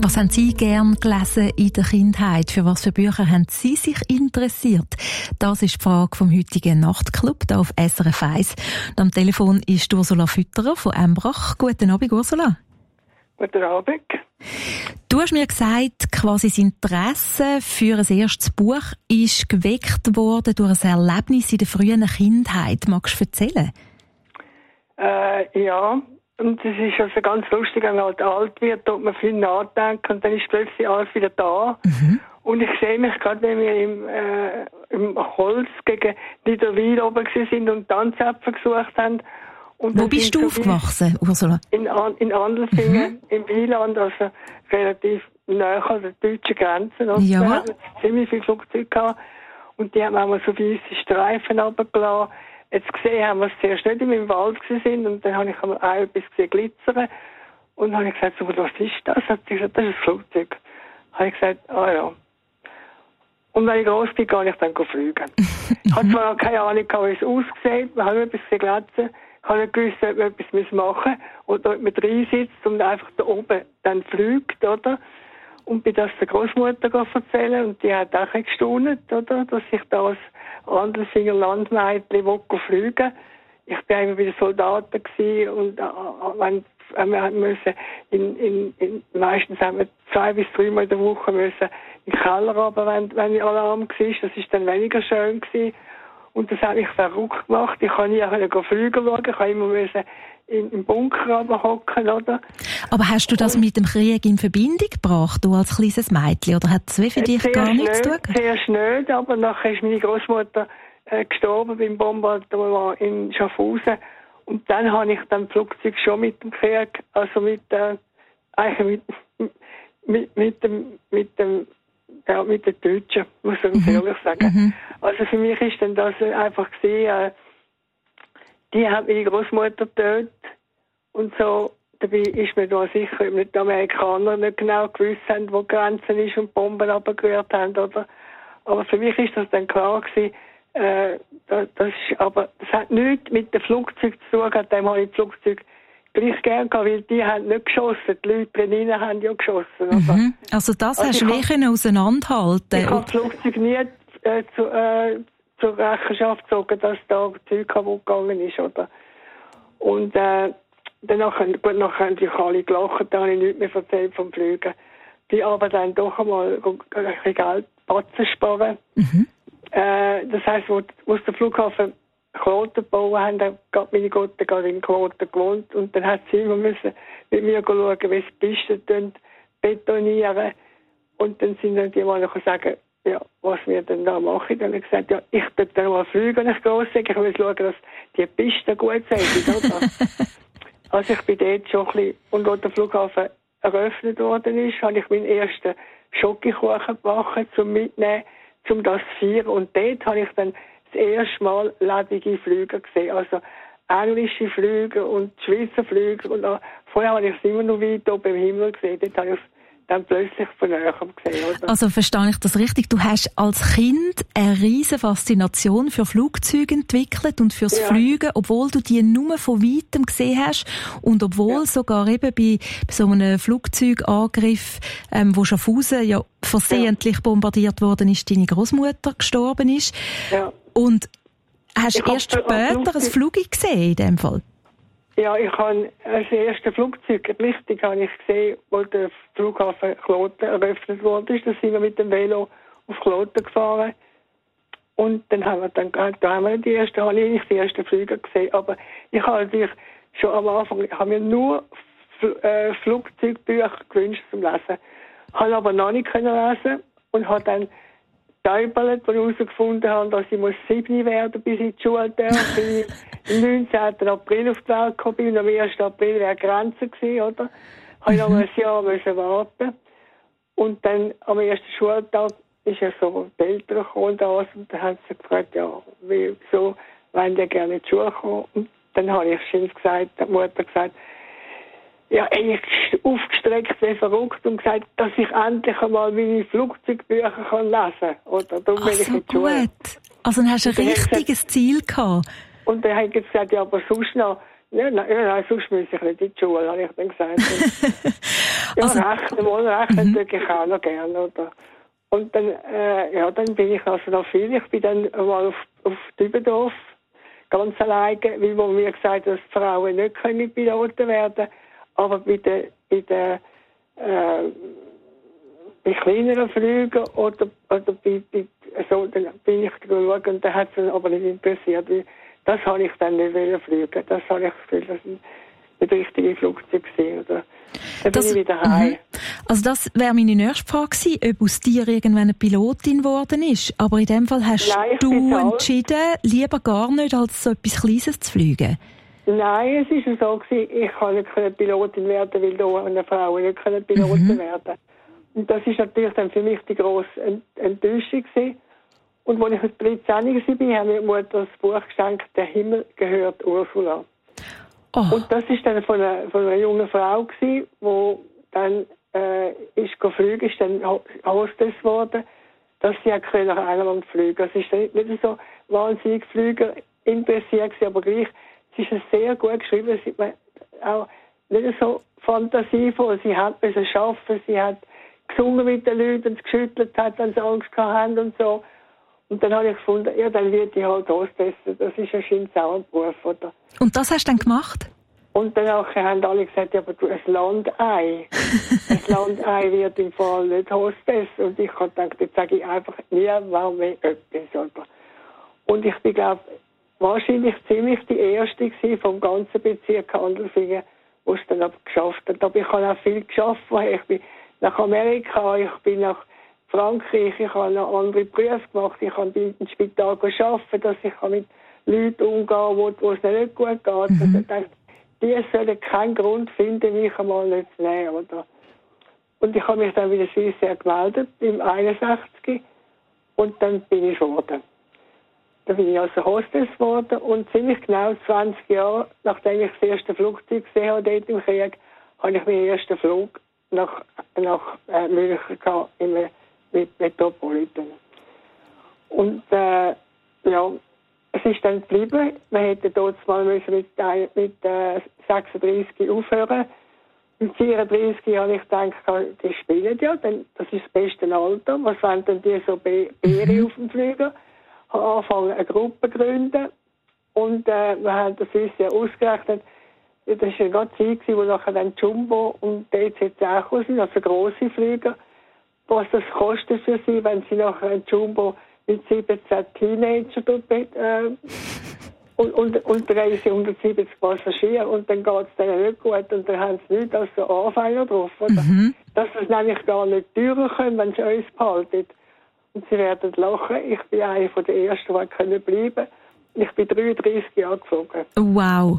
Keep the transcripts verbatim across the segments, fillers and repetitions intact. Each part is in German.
Was haben Sie gern gelesen in der Kindheit? Für was für Bücher haben Sie sich interessiert? Das ist die Frage vom heutigen Nachtclub hier auf S R F eins. Und am Telefon ist Ursula Fütterer von Embrach. Guten Abend, Ursula. Guten Abend. Du hast mir gesagt, quasi das Interesse für ein erstes Buch ist geweckt worden durch ein Erlebnis in der frühen Kindheit. Magst du erzählen? Äh, ja. Und es ist also ganz lustig, wenn man halt alt wird, tut man viel nachdenken und dann ist plötzlich alles wieder da. Mhm. Und ich sehe mich gerade, wenn wir im, äh, im Holz gegen Niederwil oben sind und Tanzäpfel gesucht haben. Und wo bist du so aufgewachsen, Ursula? In, in Andelfingen, mhm. im Wieland, also relativ nahe an der deutschen Grenze. Und ja. Wir hatten ziemlich viele Flugzeuge gehabt und die haben auch so weisse Streifen runtergelassen. Jetzt gesehen haben wir es zuerst nicht, in meinem Wald sind und dann habe ich einmal auch etwas gesehen glitzern und dann habe ich gesagt, so, was ist das? Hat sie gesagt, das ist ein Flugzeug. Dann habe ich gesagt, ah ja. Und wenn ich groß bin, gehe ich dann fliegen. Ich hatte zwar keine Ahnung, wie es aussieht, wir haben etwas gesehen glitzern, ich habe nicht gewusst, ob wir etwas machen müssen oder ob man drin sitzt und einfach da oben dann fliegt, oder? Und bin das der Großmutter erzählen und die hat auch gestaunt, oder? Dass ich da als Andelfinger Landmädchen fliegen. Ich war immer bei den Soldaten gewesen und äh, wenn, wenn wir müssen in, in, in, meistens haben wir zwei bis dreimal in der Woche müssen in den Keller runter, wenn, wenn Alarm war. Das war dann weniger schön gewesen. Und das hat mich verrückt gemacht. Ich kann nie fliegen schauen. Ich kann immer müssen in, im Bunker hocken, oder? Aber hast du das mit dem Krieg in Verbindung gebracht, du als kleines Mädchen? Oder hat das für dich sehr gar nichts zu tun? Sehr schnell, aber nachher ist meine Großmutter äh, gestorben beim Bombardement in Schaffhausen. Und dann habe ich dann Flugzeug schon mit dem Krieg, also mit, äh, eigentlich mit, mit, mit dem, mit dem, ja, mit den Deutschen, muss ich ganz ehrlich sagen. Mhm. Also für mich ist dann das einfach gesehen, äh, die haben meine Großmutter getötet und so. Dabei ist mir da sicher, ob nicht die Amerikaner nicht genau gewusst haben, wo die Grenze ist und Bomben abgerührt haben, oder? Aber für mich ist das dann klar gewesen, äh, das, das ist, aber das hat nichts mit dem Flugzeug zu tun gehabt, dem habe ich das Flugzeug gleich gern gehabt, weil die haben nicht geschossen, die Leute drinnen haben ja geschossen, oder? Mhm. Also das also hast du wirklich auseinanderhalten? Ich habe das Flugzeug nie äh, zu, äh, zur Rechenschaft gezogen, dass da Zeug kaputt gegangen ist, oder? Und, äh, danach, gut, nachher haben sich alle gelacht, da habe ich nichts mehr erzählt vom Fliegen. Die aber dann doch einmal ein bisschen Geld Batzen sparen. Mhm. Äh, das heisst, wo, wo sie den Flughafen Kloten bauen haben, da hat meine Gotte gerade in Kloten gewohnt und dann hat sie immer müssen mit mir schauen, wie sie die Pisten betonieren. Und dann sind dann die mal noch sagen, ja, was wir denn da machen. Dann habe ich gesagt, ja, ich darf dann mal fliegen, wenn ich groß sage. Ich will schauen, dass die Pisten gut sind, oder? Also ich bin dort schon ein bisschen, und als der Flughafen eröffnet worden ist, habe ich meinen ersten Schokokuchen gebacken, zum Mitnehmen, zum das zu feiern. Und dort habe ich dann das erste Mal ledige Flüge gesehen. Also englische Flüge und Schweizer Flüge. Und auch, vorher habe ich es immer noch weit oben im Himmel gesehen. Dort habe ich es dann plötzlich von näher gesehen. Oder? Also verstehe ich das richtig? Du hast als Kind eine riesige Faszination für Flugzeuge entwickelt und fürs ja. Fliegen, obwohl du die nur von weitem gesehen hast und obwohl ja. sogar eben bei, bei so einem Flugzeugangriff, ähm, wo Schaffhausen ja versehentlich ja. bombardiert worden ist, deine Großmutter gestorben ist. Ja. Und hast ich erst später ein Flugzeug gesehen in dem Fall? Ja, ich habe das erste Flugzeug, richtig, habe ich gesehen, wo der Flughafen Kloten eröffnet wurde. Da sind wir mit dem Velo auf Kloten gefahren. Und dann haben wir dann, da haben wir die ersten, habe ich nicht die ersten Flüge gesehen. Aber ich habe natürlich schon am Anfang, ich habe mir nur äh, Flugzeugbücher gewünscht zum Lesen. Habe aber noch nicht können lesen und habe dann Teubelt, wo ich herausgefunden habe, dass ich muss sieben werden, bis ich in die Schule darf. Bin ich am neunzehnten April auf die Welt gekommen und am ersten April wäre Grenze gewesen, oder? Habe ich noch ein Jahr müssen warten. Und dann am ersten Schultag ist ja so die Eltern gekommen und das, und dann haben sie gefragt, ja, wieso wollen die gerne in die Schule kommen? Und dann habe ich schimpf gesagt, die Mutter gesagt, ja, ich aufgestreckt, wie verrückt und gesagt, dass ich endlich einmal meine Flugzeugbücher kann lesen kann. Oder darum Ach, bin ich so in die Schule. Gut. Also dann hast du ein richtiges gesagt, Ziel gehabt. Und dann habe ich gesagt, ja, aber sonst noch, nein, nein, nein, sonst muss ich nicht in die Schule, habe ich dann gesagt. Ja, also, rechnen, mal rechnen mhm. tue ich auch noch gerne, oder? Und dann, äh, ja, dann bin ich also noch viel. Ich bin dann mal auf, auf Dübendorf, ganz alleine, weil man mir gesagt hat, dass Frauen nicht können Piloten werden, aber bei den, bei den, äh, bei kleineren Flügen oder, oder bei, bei, so, dann bin ich geschaut und dann hat es aber nicht interessiert, weil das habe ich dann nicht wollen fliegen. Das habe ich gefühlt, das sind nicht richtige Flugzeuge gesehen, oder? Dann das, bin ich wieder heim. Mhm. Also das wäre meine nächste Frage gewesen, ob aus dir irgendwann eine Pilotin geworden ist. Aber in dem Fall hast Nein, du entschieden, lieber gar nicht, als so etwas Kleines zu fliegen. Nein, es war so gewesen, ich kann nicht Pilotin werden, weil da eine Frau nicht Pilotin mhm. werden. Und das ist natürlich dann für mich die grosse Enttäuschung gewesen. Und als ich dreizehn war, haben mir die Mutter das Buch geschenkt, «Der Himmel gehört Ursula». Oh. Und das war dann von einer, von einer jungen Frau gewesen, die dann äh, ist geflogen, ist dann Hostess geworden, dass sie auch nach England fliegen konnte. Es ist nicht so wahnsinnig Flüger interessiert gewesen, aber gleich, es ist sehr gut geschrieben, sie hat auch nicht so fantasievoll, sie hat es schaffen, sie hat gesungen mit den Leuten und geschüttelt hat, wenn sie Angst hatten und so. Und dann habe ich gefunden, ja, dann wird ich halt Hostess. Das ist ein schöner Beruf, oder? Und das hast du dann gemacht? Und dann haben alle gesagt, ja, aber du, ein Landei. Ein Landei wird im Fall nicht Hostess. Und ich habe gedacht, jetzt sage ich einfach nie, warum mehr etwas, oder? Und ich bin, glaube wahrscheinlich ziemlich die Erste gewesen vom ganzen Bezirk Handelfingen, die es dann aber geschafft hat. Aber ich habe auch viel geschafft. Ich bin nach Amerika, ich bin nach Frankreich, ich habe noch andere Berufe gemacht, ich habe bei dem Spital gearbeitet, dass ich mit Leuten umgehen kann, wo, wo es nicht gut geht. Mhm. Also ich dachte, die sollen keinen Grund finden, mich einmal nicht zu nehmen. Oder? Und ich habe mich dann wieder Swissair gemeldet, im einundsechzig, und dann bin ich geworden. Dann bin ich also Hostess geworden und ziemlich genau zwanzig Jahre, nachdem ich das erste Flugzeug gesehen habe, dort im Krieg, habe ich meinen ersten Flug nach, nach äh, München gehabt, im mit Metropolitan. Und äh, ja, es ist dann geblieben. Wir hätten dort mal müssen mit, mit äh, sechsunddreißig aufhören. Mit vierunddreißig habe ich gedacht, die spielen ja, denn das ist das beste Alter. Was wollen denn die so Beere mhm. auf dem Flüger? Ich habe angefangen, eine Gruppe zu gründen. Und äh, wir haben das uns ja ausgerechnet. Das war ja gerade die Zeit, wo nachher dann Jumbo und D Z auch sind, also grosse Flüger. Was das kostet für sie, wenn sie nachher ein Jumbo mit siebzehn Teenager äh, und, und, und dreihundertsiebzig Passagiere und dann geht es denen nicht gut und dann haben sie nichts als so Anfänger drauf. Oder? Mhm. Dass sie es nämlich gar nicht teurer können, wenn sie uns behalten. Und sie werden lachen. Ich bin eine von den Ersten, die können bleiben. Ich bin dreiunddreißig Jahre geflogen. Wow.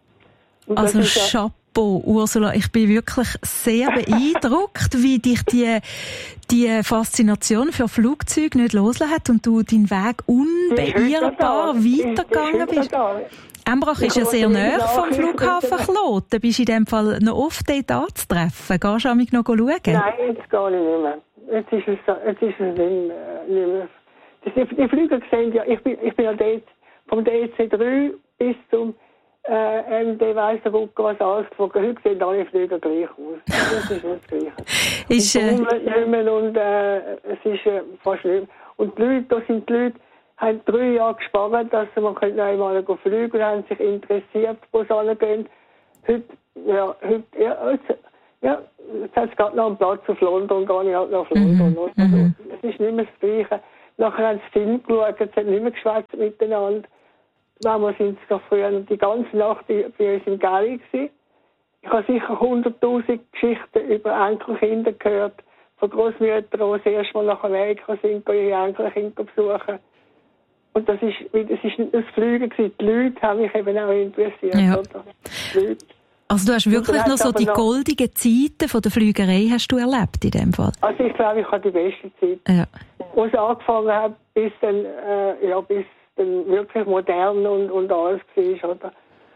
Also Chapeau, Ursula, ich bin wirklich sehr beeindruckt, wie dich die, die Faszination für Flugzeuge nicht losgelassen hat und du deinen Weg unbeirrbar weitergegangen bist. Embrach ist ja sehr nahe vom Flughafen Kloten. Bist du in dem Fall noch oft dort anzutreffen? Gehst du mich noch schauen? Nein, jetzt gehe ich nicht mehr. Jetzt ist es, jetzt ist es nicht mehr. Die, die Flüge sehen ja, ich bin, ich bin ja dort vom D C drei bis zum Äh, M D weiss der Gucke, was alles geflogen. Heute sehen alle Flüge gleich aus. Das ist nicht das Gleiche. Ist, äh... und, und äh, es ist äh, fast schlimm. Und die Leute, da sind die Leute, haben drei Jahre gespart, dass sie man könnte einmal fliegen und haben sich interessiert, wo sie hingehen. Heute, ja, heute, ja, jetzt, ja, jetzt hat es gerade noch einen Platz auf London, gar nicht halt nach London. Mhm. Also, mhm. Es ist nicht mehr das Gleiche. Nachher haben sie Film geschaut, es hat nicht mehr geschwätzt miteinander. Manchmal sind es noch früher die ganze Nacht bei uns im Galley gewesen. Ich habe sicher hunderttausend Geschichten über Enkelkinder gehört, von Großmüttern, die das erste Mal nach Amerika sind, ihre Enkelkinder besuchen. Und das ist, das ist nicht das Fliegen gewesen. Die Leute haben mich eben auch interessiert. Ja. Oder? Die Leute. Also du hast wirklich noch so die noch goldigen Zeiten von der Flügerei hast du erlebt in dem Fall? Also ich glaube, ich habe die beste Zeit. Ja. Wo es angefangen hat, bis dann, äh, ja, bis dann wirklich modern und, und alles war, oder?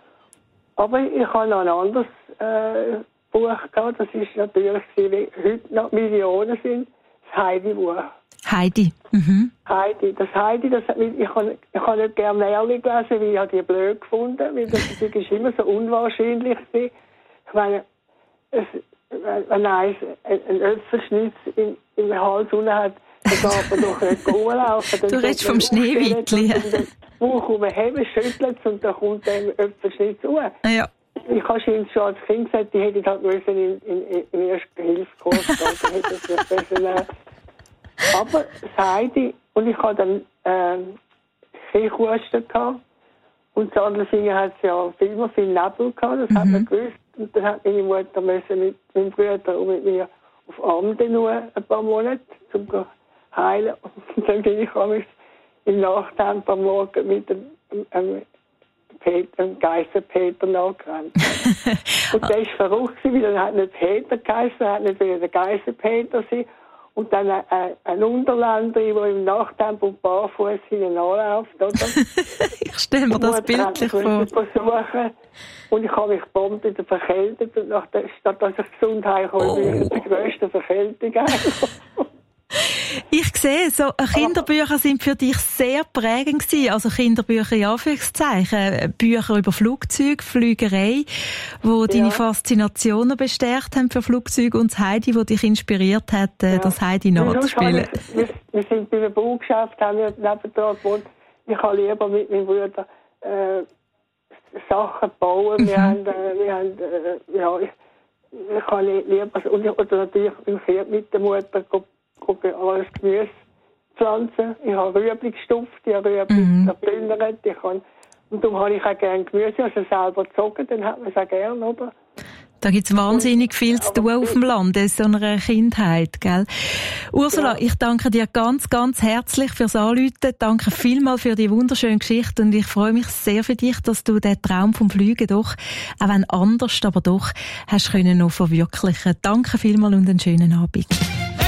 Aber ich habe noch ein anderes äh, Buch gehabt, das ist natürlich, wie heute noch Millionen sind, das Heidi-Buch. Heidi. Mhm. Heidi. Das Heidi, das hat mich, ich habe ich hab nicht gerne Märchen gelesen, weil ich habe die blöd gefunden, weil das ist immer so unwahrscheinlich war. Ich meine, es, wenn eins einen Äpfelschnitz im, im Hals unten hat, dann darf man doch nicht rumlaufen. Du redest vom Schneewittli. Bauch umheben, schüttelt es und dann kommt der Äpfelschnitz raus. Ja. Ich habe schon als Kind gesagt, die hätten halt müssen in, in, in ersten Hilfskurs gehen. Aber das Heidi, und ich hatte dann äh, Kichhusten gehabt. Und das andere Finger hat es ja immer viel Nebel gehabt, das mhm. hat man gewusst. Und dann hat meine Mutter müssen mit meinem Bruder und mit mir auf Amden nur ein paar Monate, um zu heilen. Und dann bin ich am im Nachtempo am Morgen mit dem ähm, Peter, dem Geister Peter nachgerannt. Und der war verrückt, weil er hat nicht Peter geheißen, er hat nicht wieder der Geister Peter sein. Und dann ein, ein, ein Unterländer, der im Nachtempo barfuß hineinläuft, oder? Ich stelle mir das bildlich vor. Versuchen. Und ich habe mich bombt in der verkältet und nach der, statt dass ich gesund heimkomme, bin ich in der grössten Verkältung. Ich sehe, so Kinderbücher sind für dich sehr prägend gewesen. Also Kinderbücher in Anführungszeichen. Bücher über Flugzeuge, Flügerei, wo ja. deine Faszinationen bestärkt haben für Flugzeuge und das Heidi, wo dich inspiriert hat, ja. das Heidi nachzuspielen. Wir, wir sind bei einem Baugeschäft, haben wir nebenan gewohnt. Ich habe lieber mit meinem Bruder äh, Sachen bauen. Mhm. Wir haben, äh, wir haben äh, ja, ich, ich habe lieber, und, oder natürlich im Pferd mit der Mutter alles Gemüse pflanzen. Ich habe Rüebli gestopft, ich habe Rüebli mhm. geplündert. Ich kann, und darum habe ich auch gerne Gemüse, also selber gezogen, dann hat man es auch gerne, oder? Da gibt es wahnsinnig viel zu tun auf dem Land, in so einer Kindheit, gell? Ursula, ja. ich danke dir ganz, ganz herzlich fürs Anrufen. Danke vielmals für die wunderschöne Geschichte und ich freue mich sehr für dich, dass du den Traum vom Fliegen doch, auch wenn anders, aber doch, hast können noch verwirklichen. Danke vielmals und einen schönen Abend.